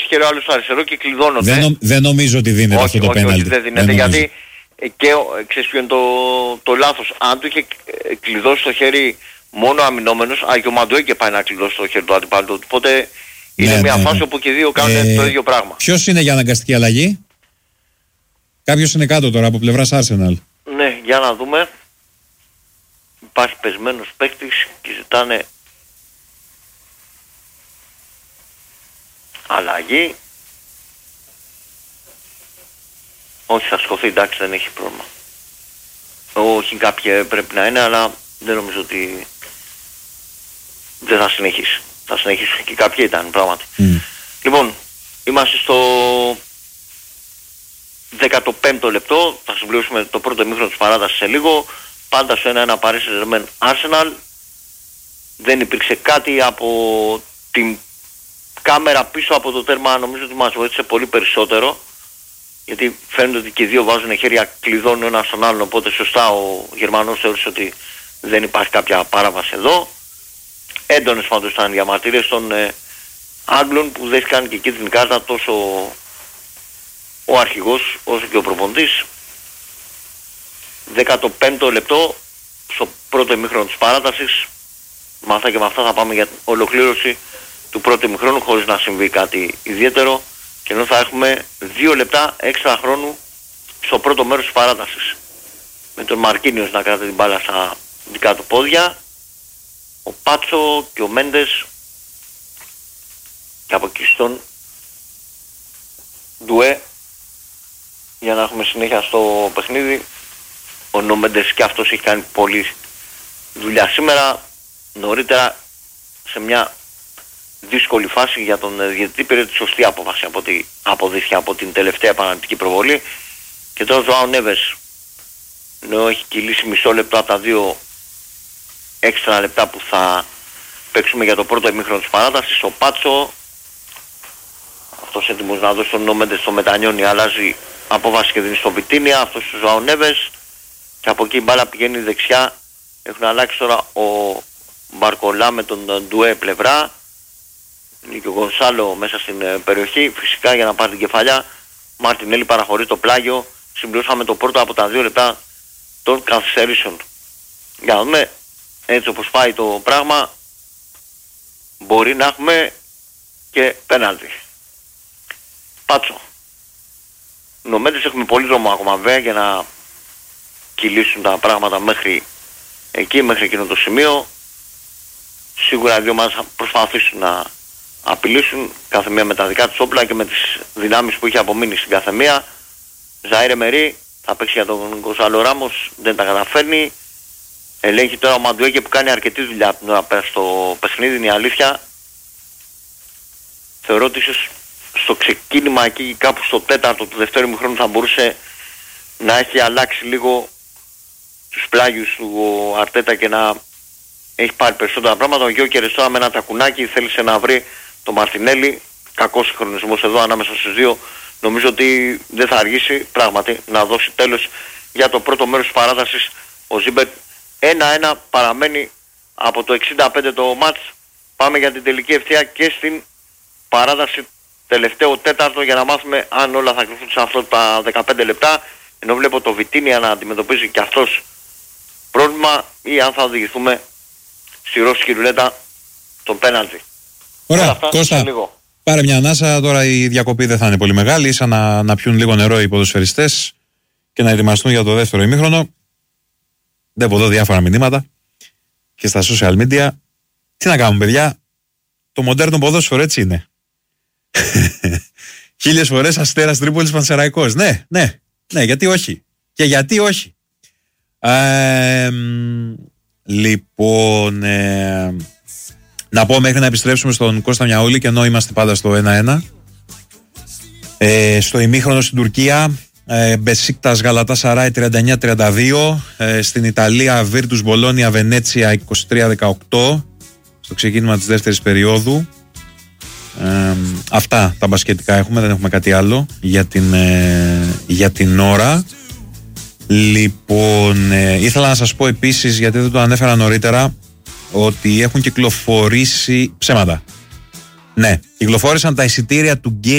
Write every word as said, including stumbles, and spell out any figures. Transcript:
δεξιό, άλλο στο αριστερό και κλειδώνονται. Δεν, νο, δεν νομίζω ότι δίνεται όχι, αυτό το όχι, πέναλτι. Όχι, δεν δίνεται δεν γιατί και ξέρεις ποιο είναι το, το λάθος. Αν του είχε κλειδώσει το χέρι μόνο αμυνόμενος, α, και ο Μαντουέκε πάει να κλειδώσει το χέρι του αντιπάλου. Οπότε είναι ναι, μια ναι, φάση ναι. όπου και οι δύο κάνουν ε, το ίδιο πράγμα. Ποιος είναι για αναγκαστική αλλαγή? Κάποιος είναι κάτω τώρα από πλευράς Arsenal. Ναι, για να δούμε. Υπάρχει πεσμένος παίκτης και ζητάνε αλλαγή. Όχι, θα σκοθεί, εντάξει, δεν έχει πρόβλημα. Όχι, κάποια πρέπει να είναι, αλλά δεν νομίζω ότι δεν θα συνεχίσει. Θα συνεχίσει και κάποιοι ήταν, πράγματι. Mm. Λοιπόν, είμαστε στο δέκατο πέμπτο λεπτό, θα συμπληρώσουμε το πρώτο ημίχρονο της παράτασης σε λίγο. Πάντα στο ένα ένα Paris Saint-Germain Arsenal. Δεν υπήρξε κάτι από την κάμερα πίσω από το τέρμα, νομίζω ότι μας βοήθησε πολύ περισσότερο. Γιατί φαίνεται ότι και οι δύο βάζουν χέρια, κλειδώνουν ένα στον άλλον, οπότε σωστά ο Γερμανός θεώρησε ότι δεν υπάρχει κάποια παράβαση εδώ. Έντονες πάντως ήταν διαμαρτυρίες των ε, Άγγλων που δέχτηκαν και εκεί την κάρτα τόσο ο αρχηγός όσο και ο προπονητής. δέκατο πέμπτο λεπτό στο πρώτο ημίχρονο της παράτασης. Με αυτά και με αυτά θα πάμε για ολοκλήρωση του πρώτου ημίχρονου χωρίς να συμβεί κάτι ιδιαίτερο. Και ενώ θα έχουμε δύο λεπτά έξτρα χρόνου στο πρώτο μέρος της παράτασης. Με τον Μαρκίνιος να κρατάει την μπάλα στα δικά του πόδια. Ο Πάτσο και ο Μέντες. Και από εκεί στον Ντουέ. Για να έχουμε συνέχεια στο παιχνίδι. Ο Νομέντες και αυτός έχει κάνει πολλή δουλειά σήμερα. Νωρίτερα σε μια δύσκολη φάση για τον διαιτητή πήρε τη σωστή απόφαση από ό,τι αποδείχθηκε από την τελευταία επαναληπτική προβολή. Και τώρα ο Ζωάο Νέβες, ενώ έχει κυλήσει μισό λεπτό από τα δύο έξτρα λεπτά που θα παίξουμε για το πρώτο ημίχρονο της παράτασης, ο Πάτσο, αυτός έτοιμος να δώσει τον Νομέντες στο μετανιώνει, αλλάζει απόφαση και δίνει στο Βιτίνια, αυτός ο Ζωάο Νέβες, και από εκεί η μπάλα πηγαίνει δεξιά. Έχουν αλλάξει τώρα ο Μπαρκολά με τον Ντουέ πλευρά. Είναι και ο Γκονσάλο μέσα στην περιοχή. Φυσικά για να πάρει την κεφαλιά. Μαρτινέλη παραχωρεί το πλάγιο. Συμπληρώσαμε το πρώτο από τα δύο λεπτά των καθυστερήσεων. Για να δούμε έτσι όπως πάει το πράγμα. Μπορεί να έχουμε και πέναλτι. Πάτσο. Νομέντες έχουμε πολύ δρόμο ακόμα βέβαια για να κυλήσουν τα πράγματα μέχρι εκεί, μέχρι εκείνο το σημείο. Σίγουρα οι δύο μας θα προσπαθήσουν να απειλήσουν κάθε μία με τα δικά της όπλα και με τις δυνάμεις που είχε απομείνει στην κάθε μία. Ζαΐρε Μερί θα παίξει για τον Γκονσάλο Ράμος, δεν τα καταφέρνει. Ελέγχει τώρα ο Μαντουέκε που κάνει αρκετή δουλειά από την ώρα πέρα στο παιχνίδι, είναι η αλήθεια. Θεωρώ ότι ίσως στο ξεκίνημα εκεί κάπου στο τέταρτο του δεύτερου ημιχρόνου θα μπορούσε να έχει αλλάξει λίγο τους πλάγιους του ο Αρτέτα και να έχει πάρει περισσότερα πράγματα. Ο Γιώκερες τώρα με ένα τακουνάκι θέλησε να βρει τον Μαρτινέλη. Κακός συγχρονισμός εδώ ανάμεσα στους δύο. Νομίζω ότι δεν θα αργήσει πράγματι να δώσει τέλος για το πρώτο μέρος της παράτασης. Ο Ζίμπερ ένα ένα παραμένει από το εξήντα πέντε το μάτς. Πάμε για την τελική ευθεία και στην παράταση τελευταίο τέταρτο για να μάθουμε αν όλα θα κρυφθούν σε αυτό τα δεκαπέντε λεπτά. Ενώ βλέπω το Βιτίνια να αντιμετωπίζει και αυτός πρόβλημα ή αν θα οδηγηθούμε στη ρώσικη ρουλέτα τον πέναλτι. Ωραία, Κώστα, πάρε μια ανάσα, τώρα η διακοπή δεν θα είναι πολύ μεγάλη, ίσα να, να πιούν λίγο νερό οι ποδοσφαιριστές και να ετοιμαστούν για το δεύτερο ημίχρονο. Βλέπω εδώ διάφορα μηνύματα και στα social media. Τι να κάνουμε παιδιά, το μοντέρνο ποδόσφαιρο έτσι είναι. Χίλιες φορές Αστέρας Τρίπολης Πανσεραϊκός. Ναι, ναι, ναι, γιατί όχι. Και γιατί όχι. Ε, λοιπόν, ε, να πω μέχρι να επιστρέψουμε στον Κώστα Μιαούλη και ενώ είμαστε πάντα στο ένα ένα. Ε, στο ημίχρονο στην Τουρκία, ε, Μπεσίκτας Γαλατάσαράι τριάντα εννιά τριάντα δύο. Ε, στην Ιταλία, Βίρτους Μπολόνια Βενέτσια είκοσι τρία δεκαοκτώ. Στο ξεκίνημα της δεύτερης περίοδου. Ε, αυτά τα μπασκετικά έχουμε, δεν έχουμε κάτι άλλο για την, ε, για την ώρα. Λοιπόν, ε, ήθελα να σας πω επίσης, γιατί δεν το ανέφερα νωρίτερα, ότι έχουν κυκλοφορήσει ψέματα. Ναι, κυκλοφόρησαν τα εισιτήρια του Game